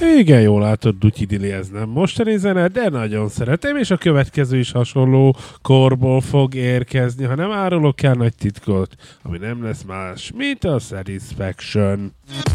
Igen, jól látod, Dutyi Dili, ez nem mostani zene, de nagyon szeretem, és a következő is hasonló korból fog érkezni, ha nem árulok el nagy titkot, ami nem lesz más, mint a Satisfaction.